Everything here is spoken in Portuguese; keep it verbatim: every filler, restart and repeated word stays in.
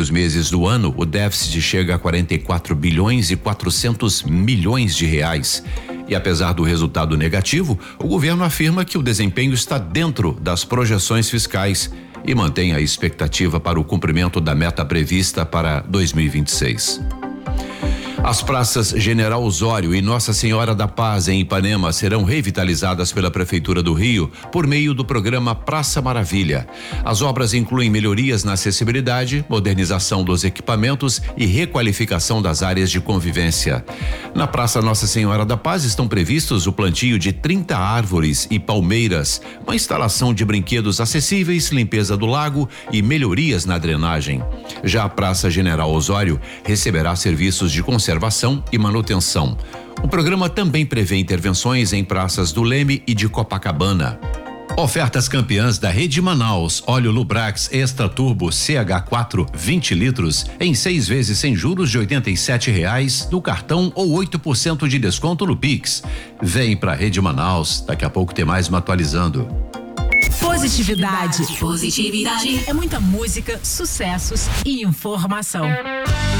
primeiros meses do ano, o déficit chega a quarenta e quatro bilhões e quatrocentos milhões de reais. E apesar do resultado negativo, o governo afirma que o desempenho está dentro das projeções fiscais e mantém a expectativa para o cumprimento da meta prevista para dois mil e vinte e seis. As praças General Osório e Nossa Senhora da Paz em Ipanema serão revitalizadas pela Prefeitura do Rio por meio do programa Praça Maravilha. As obras incluem melhorias na acessibilidade, modernização dos equipamentos e requalificação das áreas de convivência. Na Praça Nossa Senhora da Paz estão previstos o plantio de trinta árvores e palmeiras, uma instalação de brinquedos acessíveis, limpeza do lago e melhorias na drenagem. Já a Praça General Osório receberá serviços de conservação Conservação e manutenção. O programa também prevê intervenções em praças do Leme e de Copacabana. Ofertas campeãs da Rede Manaus. Óleo Lubrax Extra Turbo C H quatro vinte litros em seis vezes sem juros de oitenta e sete reais no cartão ou oito por cento de desconto no Pix. Vem pra Rede Manaus. Daqui a pouco tem mais uma atualizando. Positividade. Positividade. É muita música, sucessos e informação.